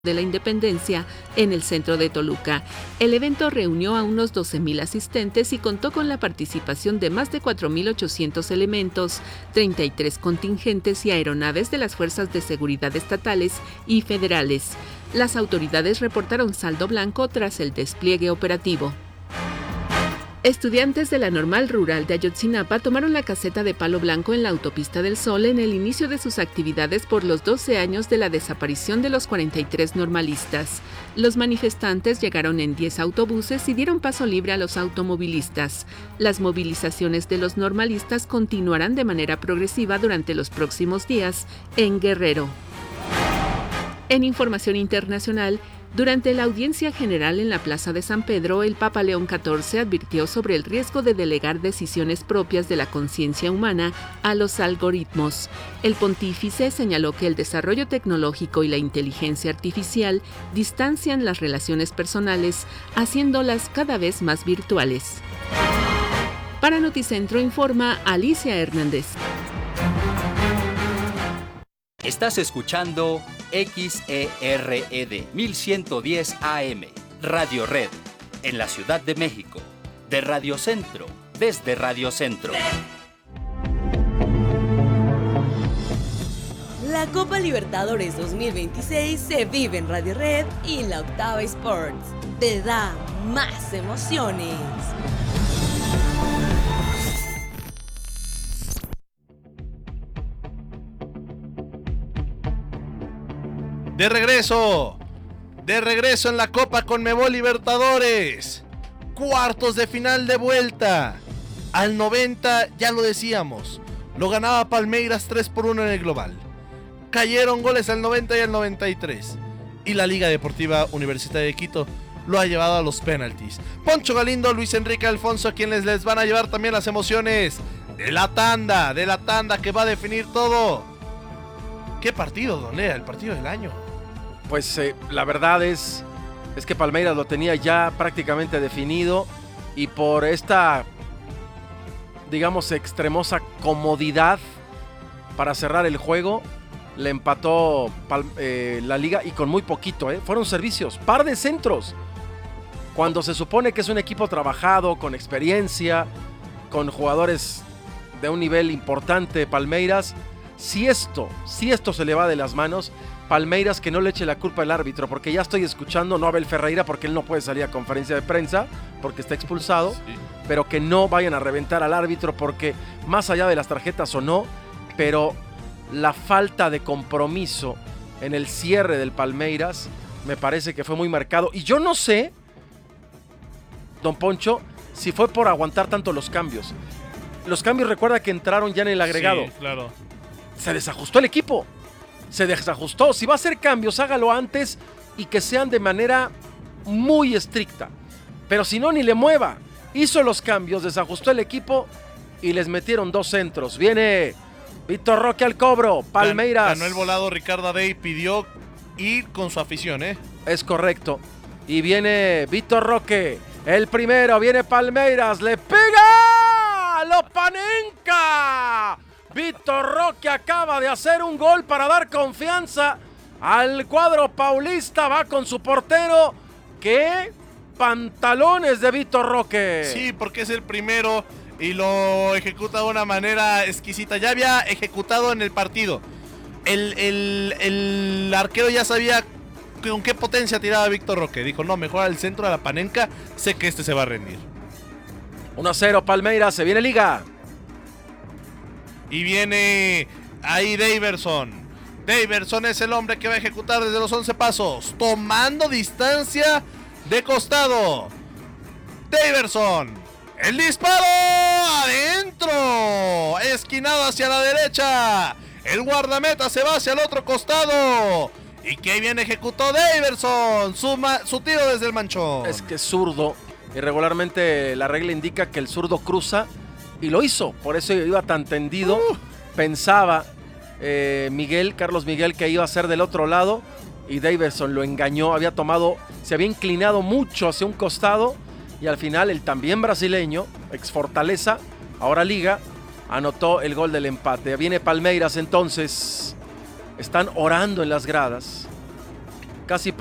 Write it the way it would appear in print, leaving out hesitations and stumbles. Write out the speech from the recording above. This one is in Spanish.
de la Independencia en el centro de Toluca. El evento reunió a unos 12,000 asistentes y contó con la participación de más de 4,800 elementos, 33 contingentes y aeronaves de las fuerzas de seguridad estatales y federales. Las autoridades reportaron saldo blanco tras el despliegue operativo. Estudiantes de la Normal Rural de Ayotzinapa tomaron la caseta de Palo Blanco en la Autopista del Sol en el inicio de sus actividades por los 12 años de la desaparición de los 43 normalistas. Los manifestantes llegaron en 10 autobuses y dieron paso libre a los automovilistas. Las movilizaciones de los normalistas continuarán de manera progresiva durante los próximos días en Guerrero. En información internacional, durante la audiencia general en la Plaza de San Pedro, el Papa León XIV advirtió sobre el riesgo de delegar decisiones propias de la conciencia humana a los algoritmos. El pontífice señaló que el desarrollo tecnológico y la inteligencia artificial distancian las relaciones personales, haciéndolas cada vez más virtuales. Para Noticentro informa Alicia Hernández. Estás escuchando XERED 1110 AM, Radio Red, en la Ciudad de México, de Radio Centro, desde Radio Centro. La Copa Libertadores 2026 se vive en Radio Red y la Octava Sports te da más emociones. De regreso en la Copa Conmebol Libertadores, cuartos de final de vuelta. Al 90, ya lo decíamos, lo ganaba Palmeiras 3-1 en el global. Cayeron goles al 90 y al 93. Y la Liga Deportiva Universitaria de Quito lo ha llevado a los penaltis. Poncho Galindo, Luis Enrique Alfonso, quienes les van a llevar también las emociones de la tanda que va a definir todo. ¿Qué partido, Don Lea? El partido del año. Pues la verdad es que Palmeiras lo tenía ya prácticamente definido y por esta, digamos, extremosa comodidad para cerrar el juego, le empató la liga y con muy poquito, fueron servicios, par de centros. Cuando se supone que es un equipo trabajado, con experiencia, con jugadores de un nivel importante, Palmeiras, si esto se le va de las manos, Palmeiras que no le eche la culpa al árbitro, porque ya estoy escuchando, no a Abel Ferreira, porque él no puede salir a conferencia de prensa, porque está expulsado, sí. Pero que no vayan a reventar al árbitro, porque más allá de las tarjetas o no, pero la falta de compromiso en el cierre del Palmeiras me parece que fue muy marcado. Y yo no sé, don Poncho, si fue por aguantar tanto los cambios. Los cambios, recuerda que entraron ya en el agregado. Sí, claro. Se desajustó el equipo. Se desajustó. Si va a hacer cambios, hágalo antes y que sean de manera muy estricta. Pero si no, ni le mueva. Hizo los cambios, desajustó el equipo y les metieron 2 centros. Viene Víctor Roque al cobro. Palmeiras. Ganó el volado Ricardo Adey, pidió ir con su afición, Es correcto. Y viene Víctor Roque. El primero, viene Palmeiras. ¡Le pega! ¡Lo panenca! Víctor Roque acaba de hacer un gol para dar confianza al cuadro paulista. Va con su portero. ¡Qué pantalones de Víctor Roque! Sí, porque es el primero y lo ejecuta de una manera exquisita. Ya había ejecutado en el partido. El arquero ya sabía con qué potencia tiraba Víctor Roque. Dijo, no, mejor al centro de la panenca. Sé que este se va a rendir. 1-0 Palmeiras, se viene Liga. Y viene ahí Daverson. Daverson es el hombre que va a ejecutar desde los 11 pasos, tomando distancia de costado. Daverson, el disparo adentro, esquinado hacia la derecha. El guardameta se va hacia el otro costado. Y que bien ejecutó Daverson, su tiro desde el manchón. Es que es zurdo. Y regularmente la regla indica que el zurdo cruza. Y lo hizo, por eso iba tan tendido. Pensaba Carlos Miguel, que iba a ser del otro lado. Y Daverson lo engañó, se había inclinado mucho hacia un costado. Y al final el también brasileño, ex Fortaleza, ahora Liga, anotó el gol del empate. Viene Palmeiras entonces. Están orando en las gradas. casi